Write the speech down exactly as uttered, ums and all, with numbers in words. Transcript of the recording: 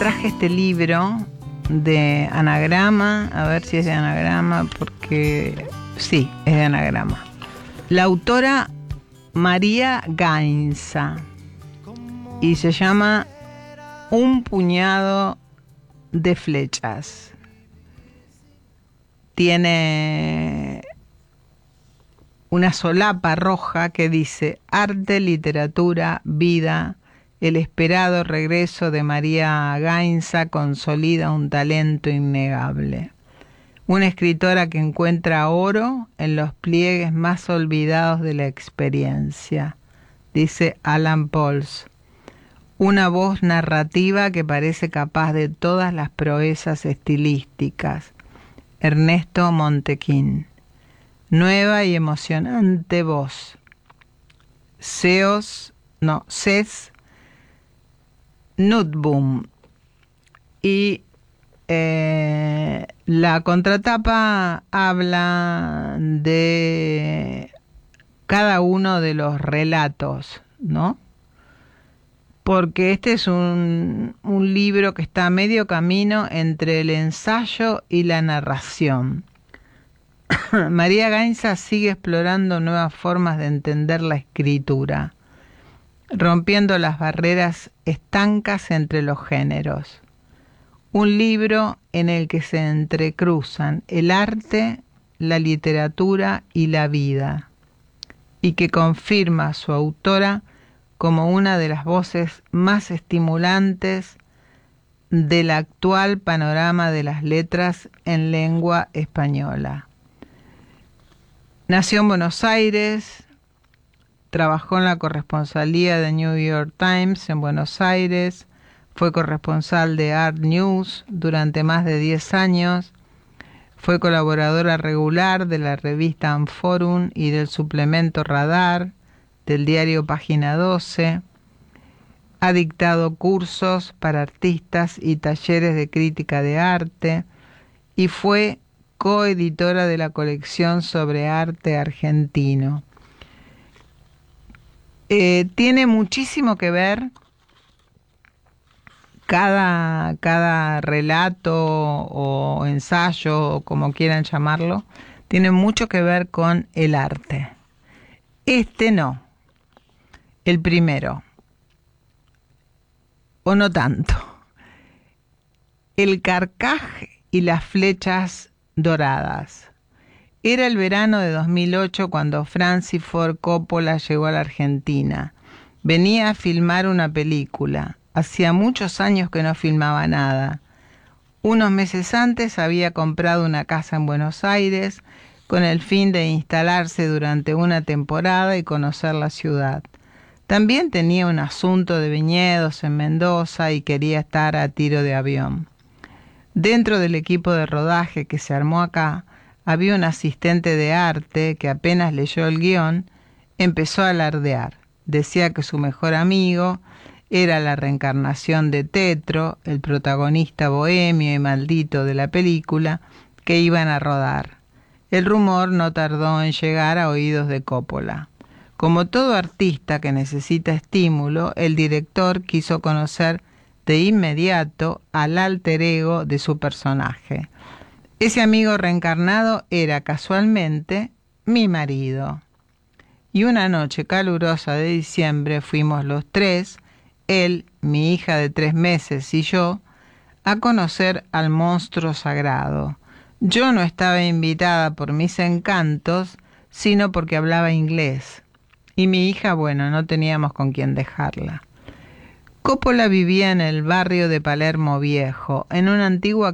traje este libro de Anagrama, a ver si es de Anagrama, porque sí, es de Anagrama. La autora María Gainza, y se llama Un puñado de flechas. Tiene una solapa roja que dice: arte, literatura, vida. El esperado regreso de María Gainza consolida un talento innegable. Una escritora que encuentra oro en los pliegues más olvidados de la experiencia, dice Alan Pauls. Una voz narrativa que parece capaz de todas las proezas estilísticas, Ernesto Montequín. Nueva y emocionante voz. Seos, no, Ses Nutboom. Y eh, la contratapa habla de cada uno de los relatos, ¿no? Porque este es un, un libro que está a medio camino entre el ensayo y la narración. María Gainza sigue explorando nuevas formas de entender la escritura, rompiendo las barreras estancas entre los géneros. Un libro en el que se entrecruzan el arte, la literatura y la vida, y que confirma a su autora como una de las voces más estimulantes del actual panorama de las letras en lengua española. Nació en Buenos Aires, trabajó en la corresponsalía de New York Times en Buenos Aires, fue corresponsal de Art News durante más de diez años, fue colaboradora regular de la revista Anforum y del suplemento Radar, del diario Página doce, ha dictado cursos para artistas y talleres de crítica de arte y fue coeditora de la colección sobre arte argentino. Eh, tiene muchísimo que ver cada, cada relato o ensayo, o como quieran llamarlo, tiene mucho que ver con el arte. Este no, el primero, o no tanto. El carcaj y las flechas doradas. Era el verano de dos mil ocho cuando Francis Ford Coppola llegó a la Argentina. Venía a filmar una película. Hacía muchos años que no filmaba nada. Unos meses antes había comprado una casa en Buenos Aires con el fin de instalarse durante una temporada y conocer la ciudad. También tenía un asunto de viñedos en Mendoza y quería estar a tiro de avión. Dentro del equipo de rodaje que se armó acá, había un asistente de arte que apenas leyó el guión, empezó a alardear. Decía que su mejor amigo era la reencarnación de Tetro, el protagonista bohemio y maldito de la película que iban a rodar. El rumor no tardó en llegar a oídos de Coppola. Como todo artista que necesita estímulo, el director quiso conocer de inmediato al alter ego de su personaje. Ese amigo reencarnado era casualmente mi marido. Y una noche calurosa de diciembre fuimos los tres, él, mi hija de tres meses y yo, a conocer al monstruo sagrado. Yo no estaba invitada por mis encantos, sino porque hablaba inglés. Y mi hija, bueno, no teníamos con quién dejarla. Coppola vivía en el barrio de Palermo Viejo, en una antigua